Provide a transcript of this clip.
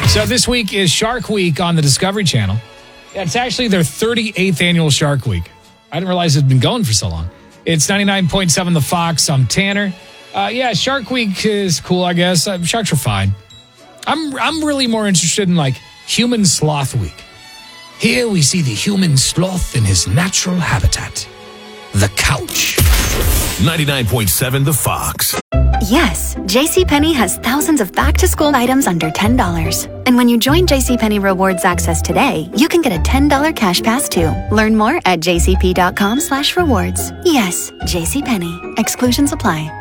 So this week is Shark Week on the Discovery Channel. Yeah, it's actually their 38th annual Shark Week. I didn't realize it had been going for so long. It's 99.7 The Fox. I'm Tanner. Shark Week is cool, I guess. Sharks are fine. I'm really more interested in, like, Human Sloth Week. Here we see the human sloth in his natural habitat, the couch. 99.7 The Fox. Yes, JCPenney has thousands of back-to-school items under $10. And when you join JCPenney Rewards Access today, you can get a $10 cash pass too. Learn more at jcp.com/rewards. Yes, JCPenney. Exclusions apply.